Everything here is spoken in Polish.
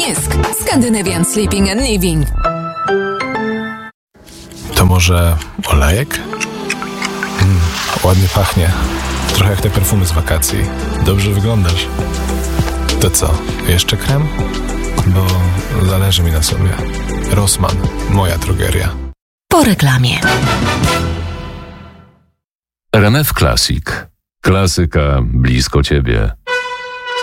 Mysk. Scandinavian Sleeping and Living. To może olejek? Ładnie pachnie. Trochę jak te perfumy z wakacji. Dobrze wyglądasz. To co, jeszcze krem? Bo zależy mi na sobie. Rossmann, moja drogeria. Po reklamie. RMF Classic. Klasyka blisko ciebie.